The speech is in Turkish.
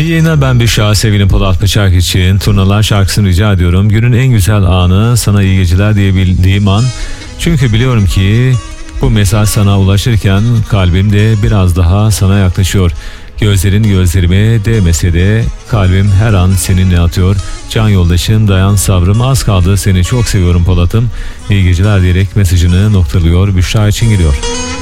İyi yayınlar, ben Büşra. Sevgili Polat Bıçak için Turnalar şarkısını rica ediyorum. Günün en güzel anı sana iyi geceler diyebildiğim an. Çünkü biliyorum ki bu mesaj sana ulaşırken kalbim de biraz daha sana yaklaşıyor. Gözlerin gözlerime değmese de kalbim her an seninle atıyor. Can yoldaşım, dayan sabrım, az kaldı, seni çok seviyorum Polat'ım. İyi geceler diyerek mesajını noktalıyor. Büşra için geliyor.